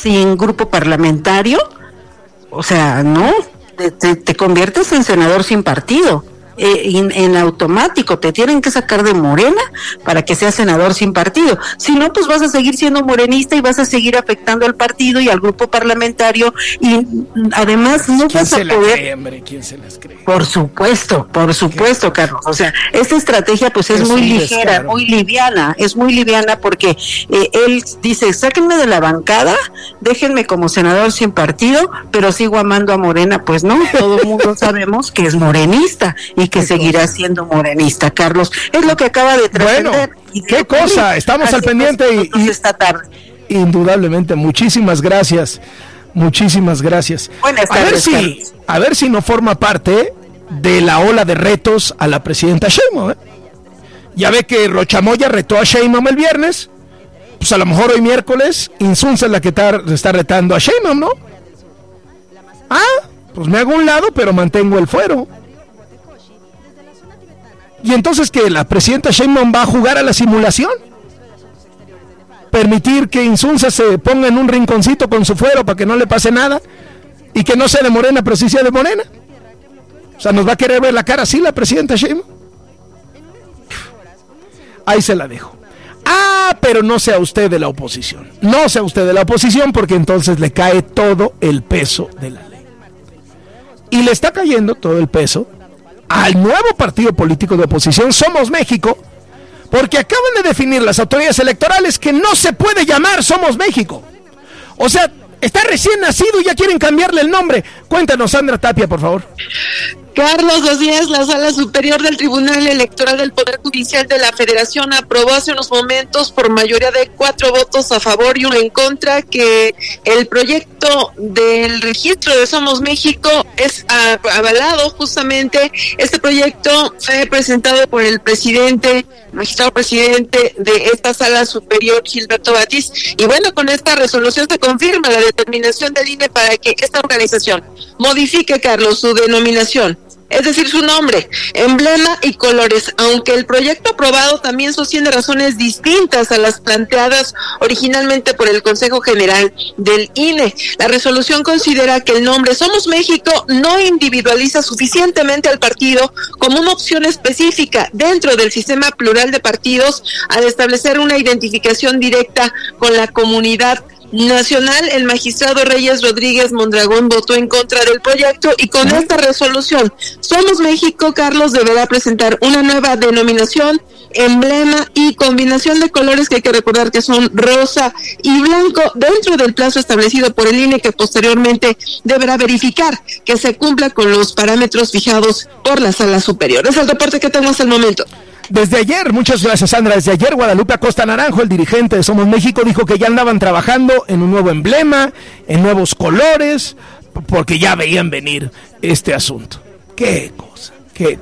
sin grupo parlamentario, o sea, no, te conviertes en senador sin partido. En automático te tienen que sacar de Morena para que seas senador sin partido, si no pues vas a seguir siendo morenista y vas a seguir afectando al partido y al grupo parlamentario, y además no vas a poder. ¿Quién se las cree? Por supuesto, Carlos, o sea, esta estrategia pues es muy ligera, descaro. Es muy liviana porque él dice, sáquenme de la bancada, déjenme como senador sin partido, pero sigo amando a Morena. Pues no, todo el mundo sabemos que es morenista y que seguirá siendo morenista, Carlos. Es lo que acaba de trascender. Bueno, qué cosa, estamos al pendiente y esta tarde. Indudablemente, muchísimas gracias. Buenas tardes, a ver si no forma parte de la ola de retos a la presidenta Sheinbaum, ¿eh? Ya ve que Rochamoya retó a Sheinbaum el viernes, pues a lo mejor hoy miércoles Insunza es la que está retando a Sheinbaum, ¿no? Pues me hago un lado, pero mantengo el fuero. Y entonces, ¿que la presidenta Sheinbaum va a jugar a la simulación? Permitir que Insunza se ponga en un rinconcito con su fuero para que no le pase nada, y que no sea de Morena, pero sí sea de Morena. O sea, ¿nos va a querer ver la cara así la presidenta Sheinbaum? Ahí se la dejo. Pero no sea usted de la oposición. No sea usted de la oposición, porque entonces le cae todo el peso de la ley. Y le está cayendo todo el peso al nuevo partido político de oposición, Somos México, porque acaban de definir las autoridades electorales que no se puede llamar Somos México. O sea, está recién nacido y ya quieren cambiarle el nombre. Cuéntanos, Sandra Tapia, por favor. Carlos, así es, la Sala Superior del Tribunal Electoral del Poder Judicial de la Federación aprobó hace unos momentos por mayoría de 4 votos a favor y 1 en contra que el proyecto del registro de Somos México es avalado. Justamente este proyecto fue presentado por el magistrado presidente de esta Sala Superior, Gilberto Batiz, y bueno, con esta resolución se confirma la determinación del INE para que esta organización modifique, Carlos, su denominación, es decir, su nombre, emblema y colores, aunque el proyecto aprobado también sostiene razones distintas a las planteadas originalmente por el Consejo General del INE. La resolución considera que el nombre Somos México no individualiza suficientemente al partido como una opción específica dentro del sistema plural de partidos al establecer una identificación directa con la comunidad nacional. El magistrado Reyes Rodríguez Mondragón votó en contra del proyecto y con esta resolución Somos México, Carlos, deberá presentar una nueva denominación, emblema y combinación de colores que hay que recordar que son rosa y blanco dentro del plazo establecido por el INE, que posteriormente deberá verificar que se cumpla con los parámetros fijados por la Sala Superior. Es el reporte que tengo hasta el momento. Desde ayer, muchas gracias, Sandra. Desde ayer, Guadalupe Acosta Naranjo, el dirigente de Somos México, dijo que ya andaban trabajando en un nuevo emblema, en nuevos colores, porque ya veían venir este asunto. Qué cosa.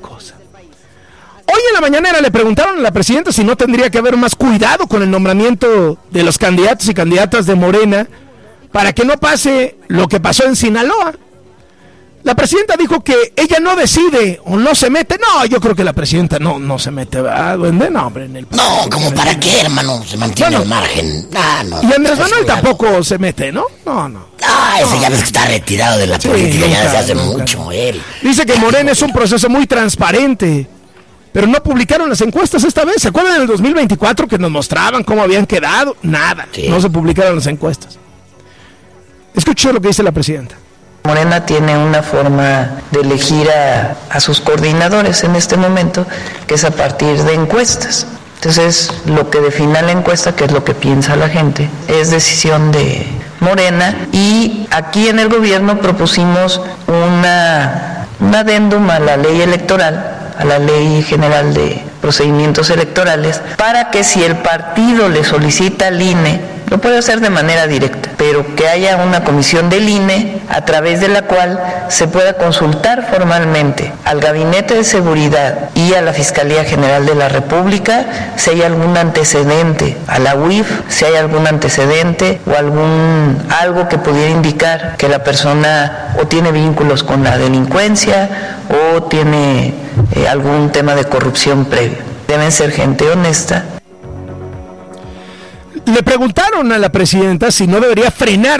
Hoy en la mañanera le preguntaron a la presidenta si no tendría que haber más cuidado con el nombramiento de los candidatos y candidatas de Morena para que no pase lo que pasó en Sinaloa. La presidenta dijo que ella no decide o no se mete. No, yo creo que la presidenta no se mete, ¿verdad, duende? No, hombre, en el... No, ¿como para qué, hermano? Se mantiene al margen. No. Y Andrés Manuel tampoco se mete, ¿no? No. Ese ya ves que está retirado de la política ya desde hace mucho, él. Dice que Morena es un proceso muy transparente, pero no publicaron las encuestas esta vez. ¿Se acuerdan en el 2024 que nos mostraban cómo habían quedado? Nada, no se publicaron las encuestas. Escuché lo que dice la presidenta. Morena tiene una forma de elegir a sus coordinadores en este momento, que es a partir de encuestas. Entonces, lo que defina la encuesta, que es lo que piensa la gente, es decisión de Morena. Y aquí en el gobierno propusimos un adendum a la ley electoral, a la Ley General de Procedimientos Electorales, para que si el partido le solicita al INE, lo puede hacer de manera directa, pero que haya una comisión del INE a través de la cual se pueda consultar formalmente al Gabinete de Seguridad y a la Fiscalía General de la República si hay algún antecedente, a la UIF si hay algún antecedente o algo que pudiera indicar que la persona o tiene vínculos con la delincuencia o tiene algún tema de corrupción previo. Deben ser gente honesta. Le preguntaron a la presidenta si no debería frenar